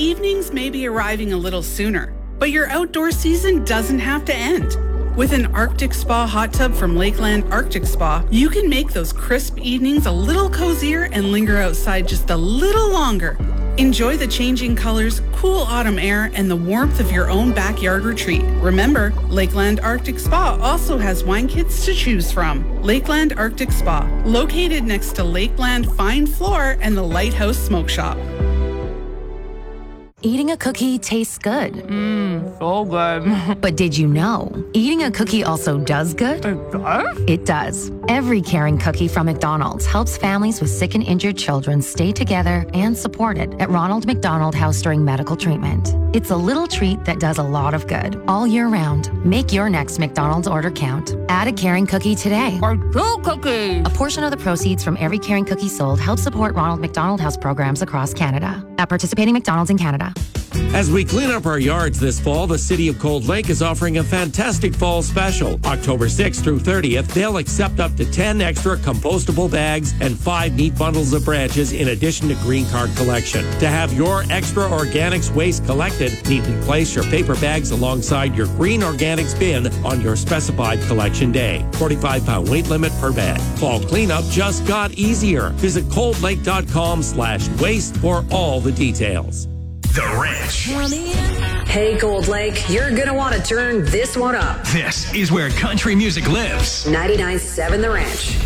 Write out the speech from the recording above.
evenings may be arriving a little sooner, but your outdoor season doesn't have to end. With an Arctic Spa hot tub from Lakeland Arctic Spa, you can make those crisp evenings a little cozier and linger outside just a little longer. Enjoy the changing colors, cool autumn air, and the warmth of your own backyard retreat. Remember, Lakeland Arctic Spa also has wine kits to choose from. Lakeland Arctic Spa, located next to Lakeland Fine Floor and the Lighthouse Smoke Shop. Eating a cookie tastes good. So good. But did you know, eating a cookie also does good? It does? It does. Every caring cookie from McDonald's helps families with sick and injured children stay together and supported at Ronald McDonald House during medical treatment. It's a little treat that does a lot of good all year round. Make your next McDonald's order count. Add a caring cookie today. Or 2 cookies. A portion of the proceeds from every caring cookie sold helps support Ronald McDonald House programs across Canada. At participating McDonald's in Canada. As we clean up our yards this fall, the City of Cold Lake is offering a fantastic fall special. October 6th through 30th, they'll accept up to 10 extra compostable bags and 5 neat bundles of branches in addition to green card collection. To have your extra organics waste collected, neatly place your paper bags alongside your green organics bin on your specified collection day. 45-pound weight limit per bag. Fall cleanup just got easier. Visit coldlake.com/waste for all the details. The Ranch. Hey, Cold Lake, you're going to want to turn this one up. This is where country music lives. 99.7 The Ranch.